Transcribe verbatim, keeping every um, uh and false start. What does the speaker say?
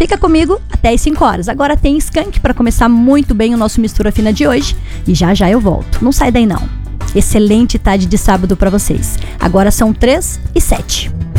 Fica comigo até as cinco horas. Agora tem Skank para começar muito bem o nosso Mistura Fina de hoje. E já já eu volto. Não sai daí não. Excelente tarde de sábado para vocês. Agora são três e sete.